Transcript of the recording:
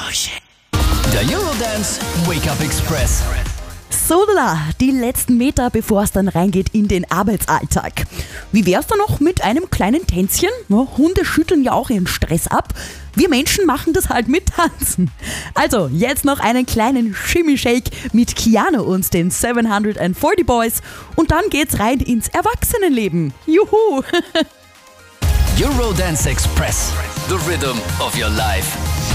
Der Eurodance Wake-Up Express. So, die letzten Meter, bevor es dann reingeht in den Arbeitsalltag. Wie wär's da noch mit einem kleinen Tänzchen? Ja, Hunde schütteln ja auch ihren Stress ab. Wir Menschen machen das halt mit Tanzen. Also, jetzt noch einen kleinen Shimmy-Shake mit Keanu und den 740 Boys. Und dann geht's rein ins Erwachsenenleben. Juhu! Eurodance Express. The rhythm of your life.